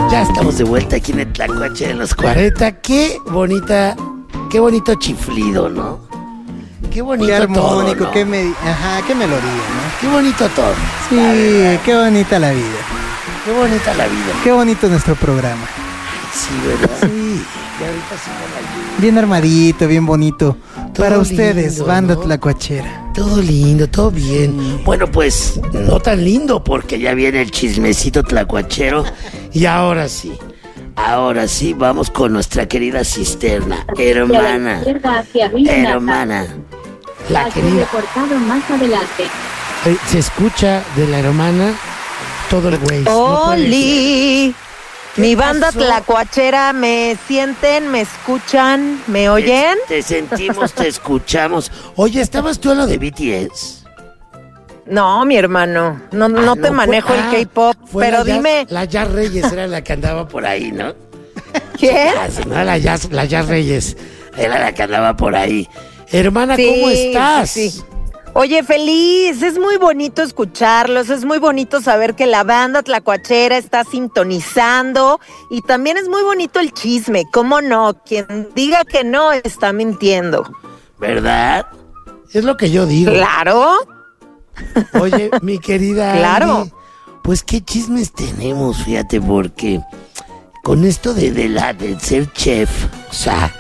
Ya estamos de vuelta aquí en el Tlacuache de los 40. Qué bonito chiflido, ¿no? Qué bonito qué armónico, todo, ¿no? qué melodía, ¿no? Qué bonito todo. Sí, qué bonita la vida. Qué bonita la vida. Qué bonito nuestro programa. Sí, ¿verdad? Sí, Y ahorita sí con la lluvia. bien armadito, bien bonito. Todo Para ustedes, lindo, banda ¿no? tlacuachera. Todo lindo, todo bien. Bueno, pues no tan lindo porque ya viene el chismecito tlacuachero. Y ahora sí, vamos con nuestra querida cisterna, hermana. Hermana. La querida. Más adelante. Se escucha de la hermana todo el güey. ¡Oli! ¿Qué Mi banda pasó? tlacuachera, ¿me sienten? ¿Me escuchan? ¿Me oyen? Te sentimos, te escuchamos. Oye, ¿estabas tú en lo de BTS? No, mi hermano, no te fue- manejo el K-pop, fue pero la dime, La Jazz Reyes era la que andaba por ahí, ¿no? ¿quién? No, la Jazz Reyes era la que andaba por ahí. Hermana, Sí, ¿cómo estás? sí. Oye, feliz, es muy bonito escucharlos, es muy bonito saber que la banda tlacuachera está sintonizando y también es muy bonito el chisme, ¿cómo no? Quien diga que no está mintiendo. ¿Verdad? Es lo que yo digo. Claro. Oye, mi querida Claro. Andy, pues qué chismes tenemos, fíjate, porque con esto de ser chef, o sea,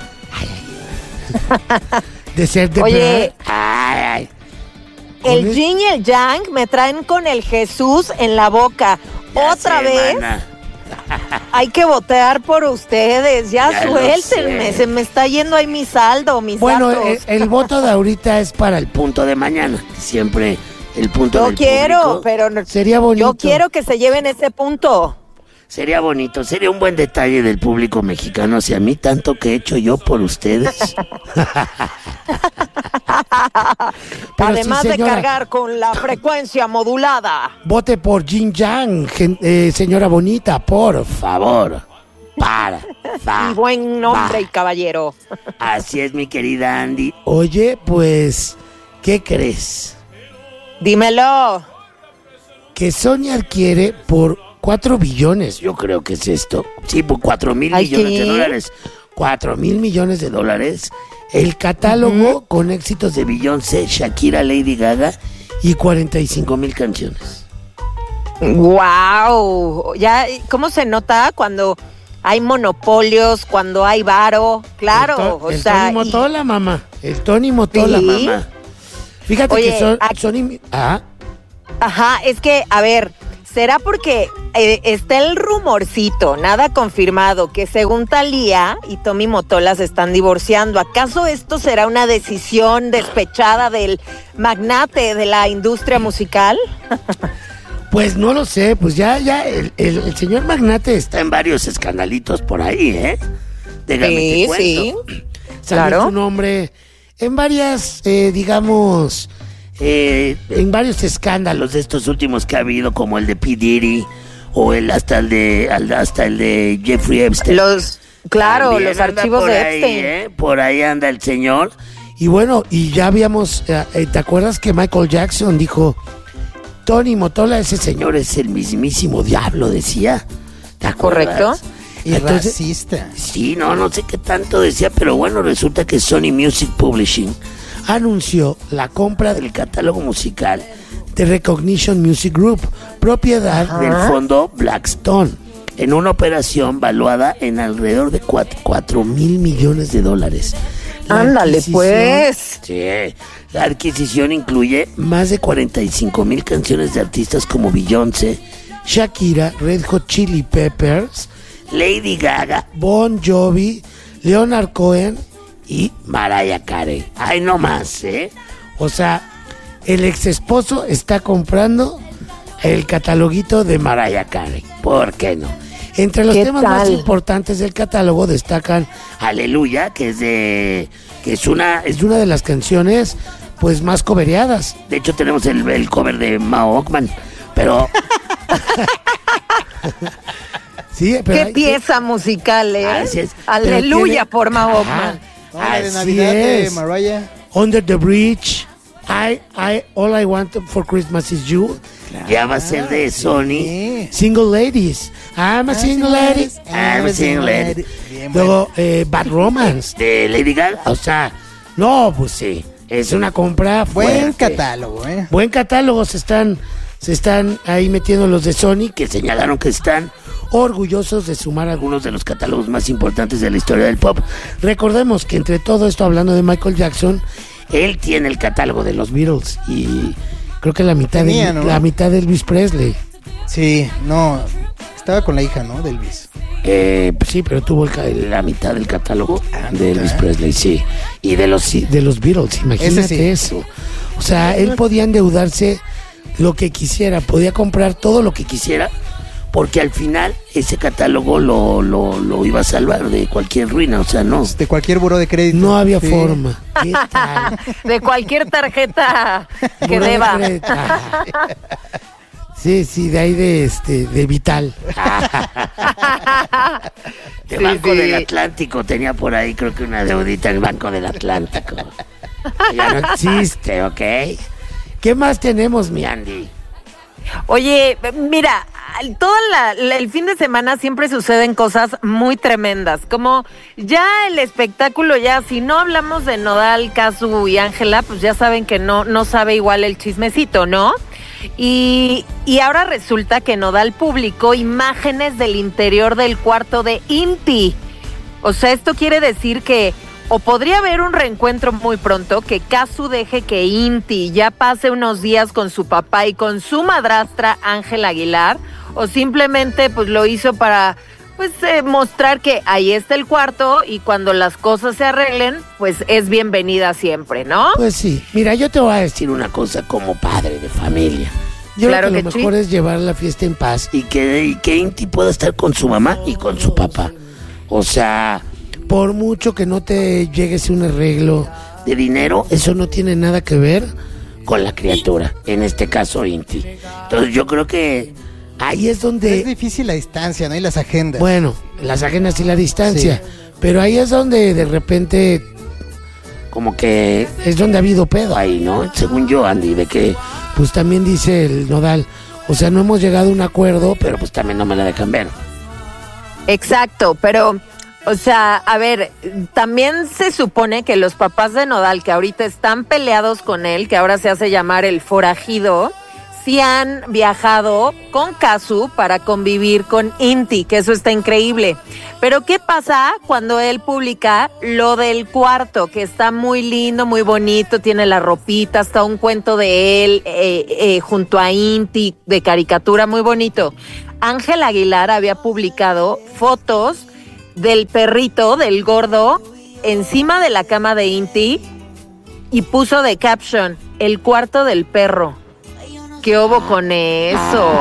de ser de Oye, ay. El Con yin y el yang me traen con el Jesús en la boca. Ya Otra sé, vez mana. hay que votar por ustedes. Ya Ya lo suéltenme, sé. se me está yendo ahí mi saldo, mis Bueno, datos. el voto de ahorita es para el punto de mañana. Siempre el punto Yo del quiero, público. pero Sería bonito. yo quiero que se lleven ese punto. Sería bonito, sería un buen detalle del público mexicano hacia mí, tanto que he hecho yo por ustedes. Pero Además sí, de señora, cargar con la frecuencia modulada. vote por Jin Yang, señora bonita, por favor. Y buen hombre y caballero. Así es, mi querida Andy. Oye, pues, ¿qué crees? Dímelo. Que Sony adquiere por 4 billones, yo creo que es esto. Sí, por 4,000 Ay, millones ¿qué? de dólares. 4,000 millones de dólares. El catálogo con éxitos de Beyoncé, Shakira, Lady Gaga y 45,000 canciones. Wow. Ya, ¿cómo se nota cuando hay monopolios, cuando hay varo? Claro, El o sea. Tony Motola, mamá. El Tony Motola, ¿Sí? mamá. Fíjate Oye, que aquí- Sony... Ah, Ajá, es que, a ver, ¿será porque está el rumorcito, nada confirmado, que según Thalía y Tommy Motola se están divorciando? ¿Acaso esto será una decisión despechada del magnate de la industria musical? pues no lo sé, pues ya el señor Magnate está en varios escandalitos por ahí, ¿eh? Déjame te cuento. Salió Claro. su nombre en varias, digamos, en varios escándalos de estos últimos que ha habido, como el de P. Diddy o hasta el de Jeffrey Epstein. Claro, También los anda archivos por de ahí, Epstein. Por ahí anda el señor. Y bueno, y ya habíamos, ¿te acuerdas que Michael Jackson dijo, Tony Motola, ese señor es el mismísimo diablo, decía? ¿Te acuerdas? Correcto. Y Entonces, racista. sí, no sé qué tanto decía, pero bueno, resulta que Sony Music Publishing anunció la compra del catálogo musical de Recognition Music Group, propiedad del fondo Blackstone, en una operación valuada en alrededor de 4,000 millones de dólares. La Ándale, adquisición- pues. Sí, la adquisición incluye más de 45,000 canciones de artistas como Beyoncé, Shakira, Red Hot Chili Peppers, Lady Gaga, Bon Jovi, Leonard Cohen y Mariah Carey. Ay, no más, ¿eh? O sea, el ex esposo está comprando el cataloguito de Mariah Carey. ¿Por qué no? Entre los ¿Qué temas más tal? importantes del catálogo destacan Aleluya, que es una de las canciones pues más covereadas. De hecho tenemos el cover de Mao Ockman, pero sí, pero Qué hay- pieza musical, ¿eh? Así es. Aleluya Pero tiene- por Ajá. Mahoma. No, la de Así Navidad de es. Mariah. Under the Bridge, All I Want for Christmas is You. Ya va a ser de Sony. Sí. Single Ladies. I'm a single lady. I'm a single lady. Bien, Luego, Bad Romance de Lady Gaga. O sea, no, pues sí. Es una compra fuerte. Buen catálogo, Buen catálogo. Se están ahí metiendo los de Sony, que señalaron que están orgullosos de sumar algunos de los catálogos más importantes de la historia del pop. Recordemos que entre todo esto, hablando de Michael Jackson, él tiene el catálogo de los Beatles y creo que la mitad de Elvis Presley. Sí, no, estaba con la hija, ¿no? De Elvis. Pues sí, pero tuvo la mitad del catálogo de Elvis Presley, sí. Y de los Beatles, imagínate sí. eso. O sea, él podía endeudarse lo que quisiera, podía comprar todo lo que quisiera, porque al final ese catálogo lo iba a salvar de cualquier ruina, o sea, no. De cualquier buró de crédito. No había forma. ¿Qué tal? De cualquier tarjeta que Buró de deba. crédito. Ah. Sí, de ahí de Vital. De Sí, Banco sí. del Atlántico, tenía por ahí creo que una deudita en el Banco del Atlántico. Ya no existe, ¿ok? ¿Qué más tenemos, mi Andy? Oye, mira, el fin de semana siempre suceden cosas muy tremendas, como ya el espectáculo, ya si no hablamos de Nodal, Casu y Ángela, pues ya saben que no sabe igual el chismecito, ¿no? Y ahora resulta que Nodal publicó imágenes del interior del cuarto de Inti. O sea, esto quiere decir que o podría haber un reencuentro muy pronto, que Casu deje que Inti ya pase unos días con su papá y con su madrastra Ángela Aguilar, o simplemente pues lo hizo para mostrar que ahí está el cuarto y cuando las cosas se arreglen, pues es bienvenida siempre, ¿no? Pues sí, mira, yo te voy a decir una cosa como padre de familia. Yo Claro creo que lo que mejor sí. es llevar la fiesta en paz y que Inti pueda estar con su mamá y con su papá. O sea, por mucho que no te llegues a un arreglo de dinero, eso no tiene nada que ver con la criatura, en este caso Inti. Entonces yo creo que ahí es donde... Es difícil la distancia, ¿no? Y las agendas. Bueno, las agendas y la distancia, pero ahí es donde de repente como que es donde ha habido pedo ahí, ¿no? Según yo, Andy, de que pues también dice el Nodal, o sea, no hemos llegado a un acuerdo, pero pues también no me la dejan ver. Exacto, pero, o sea, a ver, también se supone que los papás de Nodal, que ahorita están peleados con él, que ahora se hace llamar el forajido, sí han viajado con Casu para convivir con Inti, que eso está increíble. Pero ¿qué pasa cuando él publica lo del cuarto, que está muy lindo, muy bonito, tiene la ropita, está un cuento de él junto a Inti, de caricatura, muy bonito? Ángel Aguilar había publicado fotos del perrito, del gordo, encima de la cama de Inti y puso de caption, el cuarto del perro. ¿Qué hubo con eso?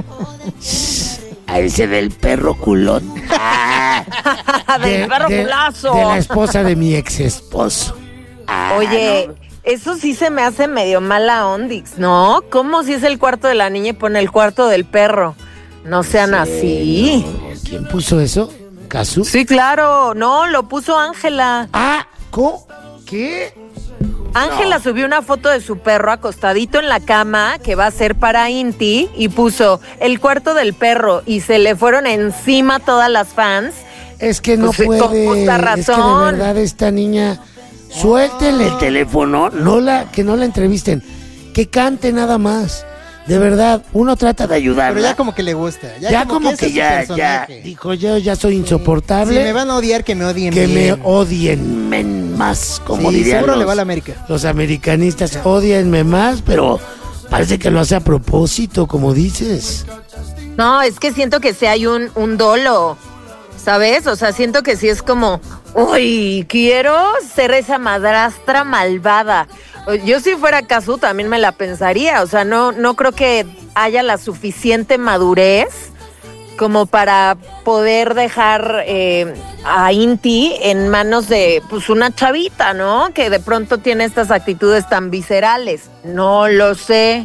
A ese del perro culón. Del perro culazo. De la esposa de mi ex esposo. Oye, No. eso sí se me hace medio mala ondix, ¿no? ¿Cómo si es el cuarto de la niña y pone el cuarto del perro? No sean así. No. ¿Quién puso eso? ¿Casu? Sí, claro. No, lo puso Ángela. ¿Qué? Ángela subió una foto de su perro acostadito en la cama que va a ser para Inti y puso el cuarto del perro y se le fueron encima todas las fans. Es que no Pues, puede. con justa Es que de razón. verdad esta niña, suéltenle el teléfono, que no la entrevisten, que cante nada más. De verdad, uno trata de ayudarla. Pero ya como que le gusta. Ya como ese que es su ya personaje. dijo, yo ya soy insoportable. Si me van a odiar, que me odien Que bien. me odien más, como Sí, dirían seguro le va a la América. los americanistas, odienme más, pero parece que lo hace a propósito, como dices. No, es que siento que sí hay un dolo, ¿sabes? O sea, siento que sí es como, uy, quiero ser esa madrastra malvada. Yo si fuera Casu también me la pensaría, o sea, no creo que haya la suficiente madurez como para poder dejar a Inti en manos de pues una chavita, ¿no? Que de pronto tiene estas actitudes tan viscerales. No lo sé.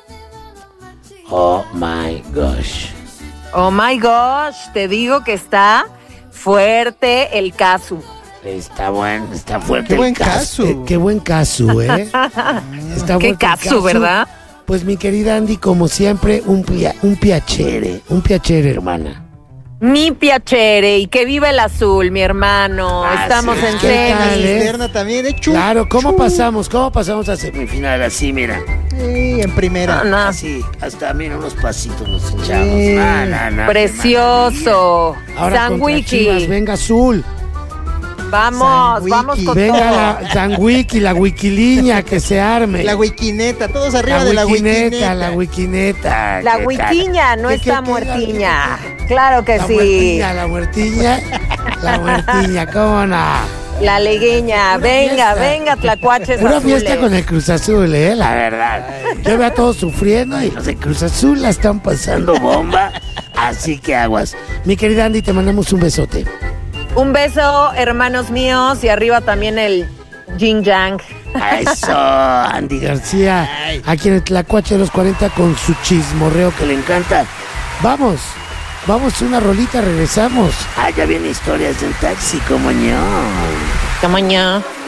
Oh my gosh. Oh my gosh, te digo que está fuerte el Casu. Está bueno, está fuerte. Qué el buen caso. caso. Qué buen caso, ¿eh? Está Qué fuerte el caso, ¿verdad? Pues mi querida Andy, como siempre, un piacere, hermana. Mi piacere, y que viva el azul, mi hermano. Ah, Estamos sí, en ¿qué tal, semis. Cisterna también, ¿eh? Claro, ¿cómo pasamos a semifinal? Así, mira. En primera. No, no. Así, hasta mira, unos pasitos nos echamos. Sí. No, Precioso. Ahora San contra Wiki. Chivas, venga Azul. Vamos, San vamos Wiki. con Venga todo. la San Wiki, la Wikiliña, que se arme. La wikineta, todos arriba de la wikineta. La wikineta. La ¿qué wiquiña tal? no ¿Qué, está qué, qué, muertiña. Claro que La sí. muertiña, la muertiña, ¿cómo no? La legueña. Pura Venga, fiesta. venga, tlacuaches Una azules. fiesta con el Cruz Azul, la verdad. Yo veo a todos sufriendo y los de Cruz Azul la están pasando bomba. Así que aguas. Mi querida Andy, te mandamos un besote. Un beso, hermanos míos, y arriba también el Yin Yang. A eso, Andy García. Aquí en el Tlacuache de los 40 con su chismorreo que le encanta. Vamos una rolita, regresamos. Ah, ya viene historias del taxi, como ño. Tamaño.